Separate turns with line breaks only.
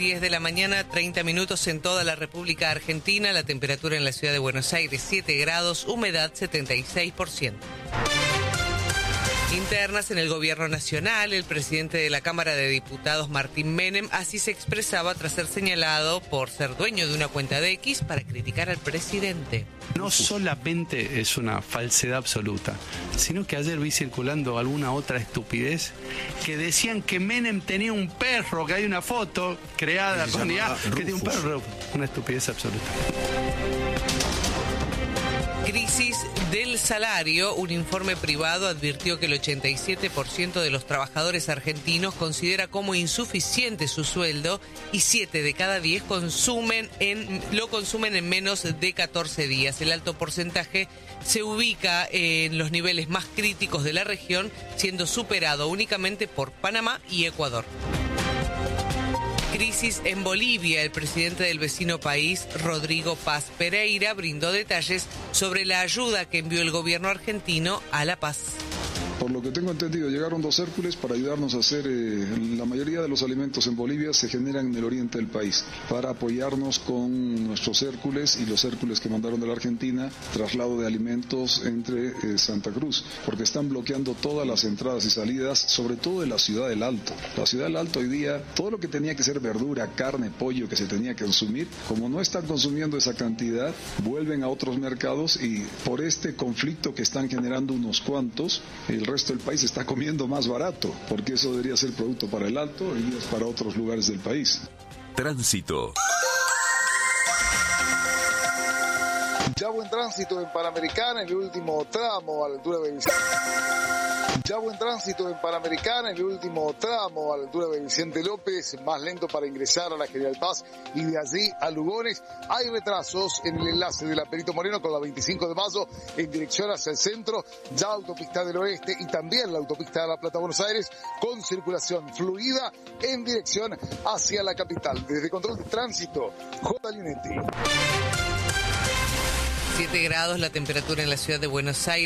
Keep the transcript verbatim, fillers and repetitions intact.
diez de la mañana, treinta minutos en toda la República Argentina. La temperatura en la ciudad de Buenos Aires, siete grados, humedad setenta y seis por ciento. Internas en el gobierno nacional, el presidente de la Cámara de Diputados, Martín Menem, así se expresaba tras ser señalado por ser dueño de una cuenta de X para criticar al presidente.
No solamente es una falsedad absoluta, sino que ayer vi circulando alguna otra estupidez que decían que Menem tenía un perro, que hay una foto creada con I A, que tiene un perro. Una estupidez absoluta.
Crisis del salario. Un informe privado advirtió que el ochenta y siete por ciento de los trabajadores argentinos considera como insuficiente su sueldo y siete de cada diez consumen en, lo consumen en menos de catorce días. El alto porcentaje se ubica en los niveles más críticos de la región, siendo superado únicamente por Panamá y Ecuador. Crisis en Bolivia. El presidente del vecino país, Rodrigo Paz Pereira, brindó detalles sobre la ayuda que envió el gobierno argentino a La Paz.
Por lo que tengo entendido, llegaron dos Hércules para ayudarnos a hacer, eh, la mayoría de los alimentos en Bolivia se generan en el oriente del país, para apoyarnos con nuestros Hércules y los Hércules que mandaron de la Argentina, traslado de alimentos entre eh, Santa Cruz, porque están bloqueando todas las entradas y salidas, sobre todo de la ciudad del Alto. La ciudad del Alto hoy día, todo lo que tenía que ser verdura, carne, pollo que se tenía que consumir, como no están consumiendo esa cantidad, vuelven a otros mercados y por este conflicto que están generando unos cuantos, el resto del país está comiendo más barato, porque eso debería ser producto para el Alto y es para otros lugares del país.
Tránsito.
Ya buen tránsito en Panamericana, en el último tramo a la altura de Vicente. Ya buen tránsito en Panamericana, en el último tramo a la altura de Vicente López, más lento para ingresar a la General Paz y de allí a Lugones. Hay retrasos en el enlace de la Perito Moreno con la veinticinco de mayo en dirección hacia el centro, ya autopista del oeste y también la autopista de La Plata Buenos Aires con circulación fluida en dirección hacia la capital. Desde Control de Tránsito, J. Linetti.
siete grados la temperatura en la ciudad de Buenos Aires.